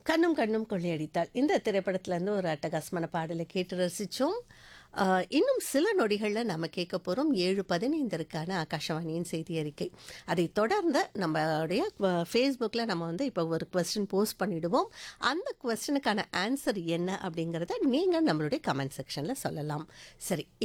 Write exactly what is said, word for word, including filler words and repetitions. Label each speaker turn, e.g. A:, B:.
A: கண்ணும் கண்ணும் கொள்ளையடித்தாள். இந்த திரைப்படத்திலேருந்து ஒரு அட்டகாசமான பாடலை கேட்டு ரசிச்சோம். அ இன்னும் சில நொடிகள்ல நம்ம கேட்க போறோம் ஏழு பதினைந்திற்கான ஆகாஷவாணியின் செய்தி அறிக்கை. அதைத் தொடர்ந்து நம்மளுடைய அ Facebookல நம்ம வந்து இப்போ ஒரு கொஸ்டின் போஸ்ட் பண்ணிடுவோம். அந்த கொஸ்டினுக்கான ஆன்சர் என்ன அப்படிங்கிறத நீங்க நம்மளுடைய கமெண்ட் செக்ஷன்ல சொல்லலாம். சரி.